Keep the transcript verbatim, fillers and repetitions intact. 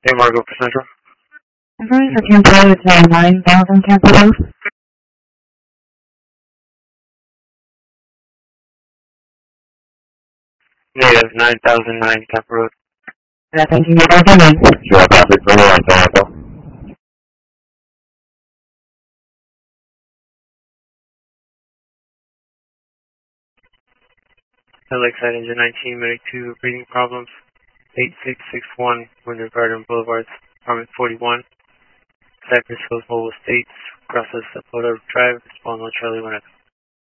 Hey, Margo for Central. I'm going for Camp Road, it's now nine thousand Camp Road. Negative, nine thousand nine Camp Road. Yeah, thank you. What's your name? Sure, copy. Bring it on, Toronto. Lakeside Engine nineteen, Medic two, breathing problems. eight six six one, Winter Garden Boulevard, Apartment forty-one. Cypress Hills Mobile Estates, Process Uploader Drive, Respond on Charlie one X.